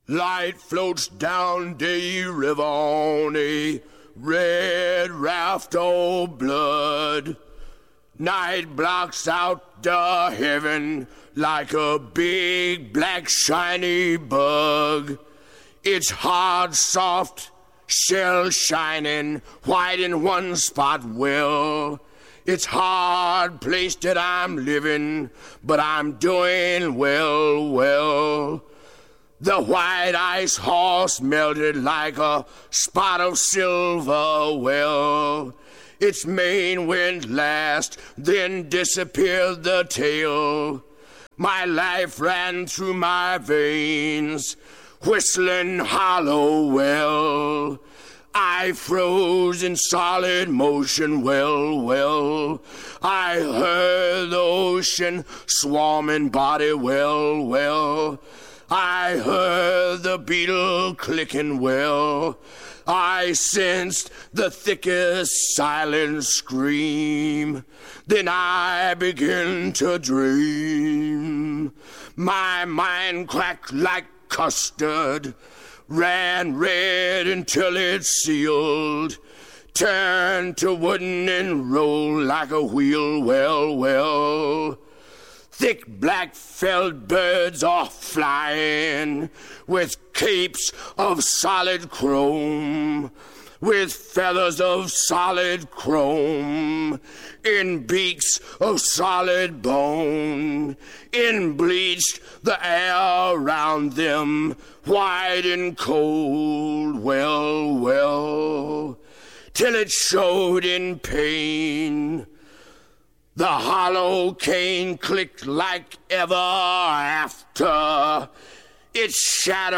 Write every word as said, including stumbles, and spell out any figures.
Light floats down the river on a red raft of blood. Night blocks out the heaven like a big black shiny bug. It's hard, soft, shell shining, white in one spot well. It's hard place that I'm living, but I'm doing well, well. The white ice horse melted like a spot of silver well. Its mane went last, then disappeared the tail. My life ran through my veins, whistling hollow well. I froze in solid motion, well, well. I heard the ocean swarming body, well, well. I heard the beetle clicking well. I sensed the thickest silent scream. Then I began to dream. My mind cracked like custard, ran red until it sealed, turned to wooden and rolled like a wheel, well, well. Thick black felt birds are flying with capes of solid chrome, with feathers of solid chrome, in beaks of solid bone, in bleached the air around them, white and cold, well, well, till it showed in pain. The hollow cane clicked like ever after. Its shadow